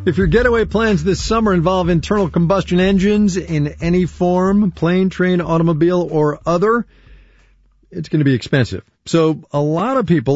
If your getaway plans this summer involve internal combustion engines in any form, plane, train, automobile, or other, it's going to be expensive. So a lot of people